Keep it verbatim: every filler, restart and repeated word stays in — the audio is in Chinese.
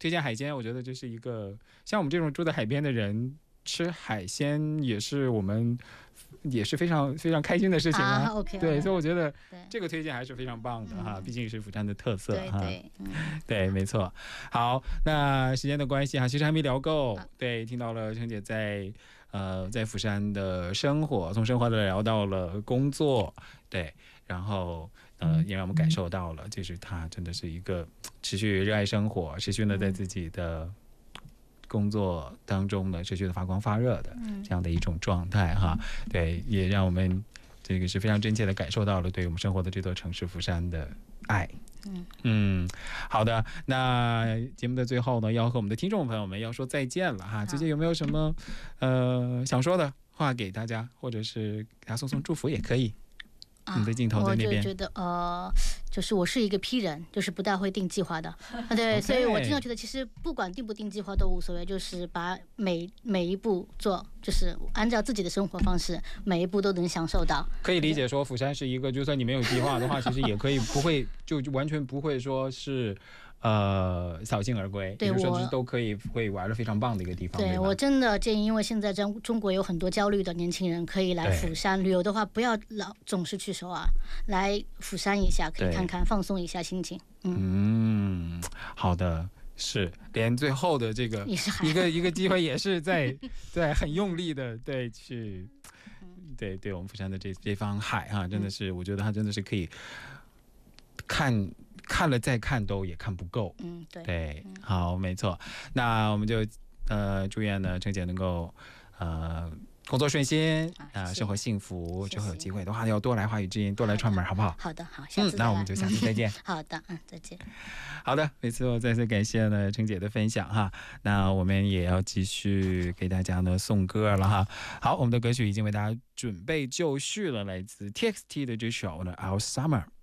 推荐海鲜，我觉得这是一个像我们这种住在海边的人。吃海鲜也是我们也是非常非常开心的事情啊。 啊 OK， 对， OK， 所以我觉得对这个推荐还是非常棒的哈， 嗯毕竟是釜山的特色哈。 对对，嗯， 对，没错。好，那时间的关系哈，其实还没聊够。 好对，听到了程姐在呃在釜山的生活，从生活的聊到了工作，对，然后呃也让我们感受到了，就是她真的是一个持续热爱生活，持续的在自己的工作当中呢，持续的发光发热的这样的一种状态哈。对，也让我们这个是非常真切的感受到了对我们生活的这座城市釜山的爱。 嗯嗯，好的，那节目的最后呢，要和我们的听众朋友们要说再见了哈。最近有没有什么呃想说的话给大家，或者是给他送送祝福也可以？ 啊， 你的镜头在那边。 我就觉得呃，就是我是一个 P 人，就是不大会定计划的，啊对， OK 所以我经常觉得其实不管定不定计划都无所谓，就是把每每一步做，就是按照自己的生活方式，每一步都能享受到。 可以理解说釜山是一个，就算你没有计划的话，其实也可以不会就就完全不会说是呃扫兴而归， 对， 比如说我是都可以会玩的非常棒的一个地方。吧对，我真的建议，因为现在中中国有很多焦虑的年轻人，可以来对釜山旅游的话，不要老总是去首尔，来釜山一下，可以对看看，放松一下心情。嗯， 嗯，好的。是，连最后的这个也是海一个一个机会也是在对很用力的对去对对我们釜山的这这方海哈、真的是我觉得它真的是可以看看了再看都也看不够。 嗯，对， 对，好，没错。那我们就呃祝愿呢程姐能够呃工作顺心啊、 啊谢谢生活幸福。 谢谢之后有机会的话要多来华语之音，多来串门，好不好？ 好的，好，下嗯次，再来那我们就下次再见。 好的，嗯，再见。 好的，每次我再次感谢呢程姐的分享哈。那我们也要继续给大家呢送歌了哈。好，我们的歌曲已经为大家准备就绪了，来自 T X T 的这首呢《Our Summer》。